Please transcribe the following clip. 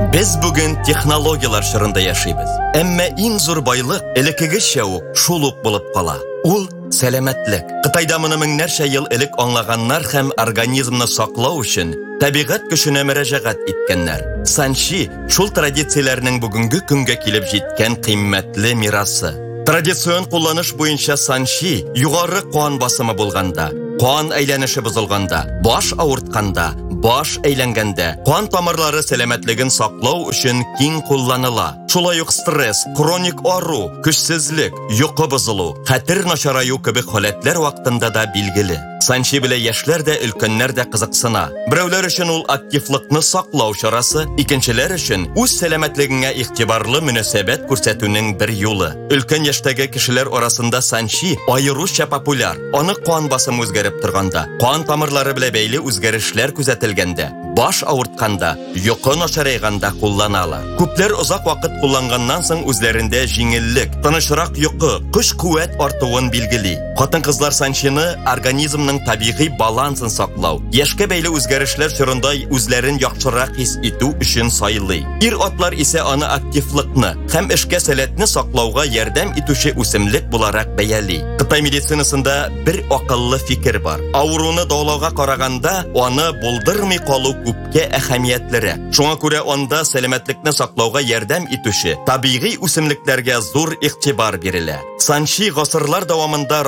Biz bugün технологиялар шырында яшибез. Әмма иң зур байлык элеккегечә үк шул ук булып кала. Ул сәламәтлек. Кытайда моны меңнәрчә ел элек аңлаганнар һәм организмны саклау өчен табигать көченә мөрәҗәгать иткәннәр. Санчи шул традицияләрнең бүгенге көнгә килеп җиткән кыйммәтле мирасы. Традицион кулланыш буенча санчи югары кан басымы булганда, кан әйләнеше бозылганда, баш авыртканда, баш әйләнгәндә, кан тамырлары сәламәтлеген саклау өчен киң кулланыла. Шулай ук стресс, хроник ару, көчсезлек, йокы бозылу, хәтер начараю кебек халәтләр вакытында да билгеле. Санчи белән яшьләр дә, өлкәннәр дә кызыксына. Берәүләр өчен ул активлыкны саклау чарасы, икенчеләр өчен үз сәламәтлегенә игътибарлы мөнәсәбәт күрсәтүнең бер юлы. Өлкән яшьтәге кешеләр арасында санчи аеруча популяр. Аны кан басымы үзгәреп торганда, кан тамырлары белән бәйле үзгәрешләр күзәтелгәндә, баш авыртканда, йокы начарайганда кулланалар. Күпләр озак вакыт кулланганнан соң үзләрендә җиңеллек, тынычрак йокы, көч-куәт артуын билгели. Хатын-кызлар санчины организмның табигый балансын саклау, яшькә бәйле үзгәрешләр чорында үзләрен яхшырак хис итү өчен сайлый. Ир-атлар исә аны активлыкны һәм эшкә сәләтне саклауга ярдәм итүче үсемлек буларак бәяли. Кытай медицинасында бер акыллы фикер бар. Авыруны дәвалауга караганда, аны булдырмый калу күпкә әһәмиятлерәк. Шуңа күрә анда сәламәтлекне саклауга ярдәм итүче табигый үсемлекләргә зур игътибар бирелә. Санчи гасырлар дәвамында